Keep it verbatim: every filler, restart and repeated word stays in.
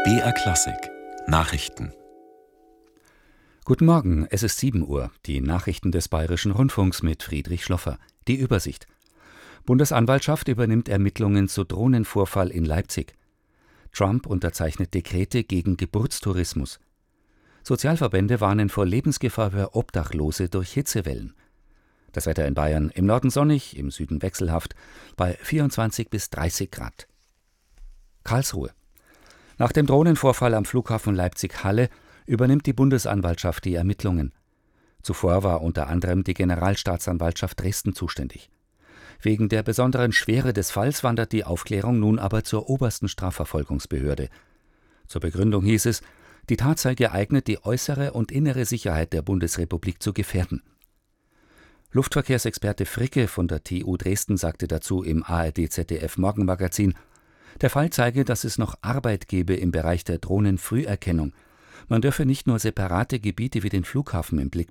B R Klassik Nachrichten. Guten Morgen, es ist sieben Uhr. Die Nachrichten des Bayerischen Rundfunks mit Friedrich Schloffer. Die Übersicht. Bundesanwaltschaft übernimmt Ermittlungen zu Drohnenvorfall in Leipzig. Trump unterzeichnet Dekrete gegen Geburtstourismus. Sozialverbände warnen vor Lebensgefahr für Obdachlose durch Hitzewellen. Das Wetter in Bayern: im Norden sonnig, im Süden wechselhaft, bei vierundzwanzig bis dreißig Grad. Karlsruhe. Nach dem Drohnenvorfall am Flughafen Leipzig-Halle übernimmt die Bundesanwaltschaft die Ermittlungen. Zuvor war unter anderem die Generalstaatsanwaltschaft Dresden zuständig. Wegen der besonderen Schwere des Falls wandert die Aufklärung nun aber zur obersten Strafverfolgungsbehörde. Zur Begründung hieß es, die Tat sei geeignet, die äußere und innere Sicherheit der Bundesrepublik zu gefährden. Luftverkehrsexperte Fricke von der T U Dresden sagte dazu im A R D-Z D F-Morgenmagazin, der Fall zeige, dass es noch Arbeit gebe im Bereich der Drohnenfrüherkennung. Man dürfe nicht nur separate Gebiete wie den Flughafen im Blick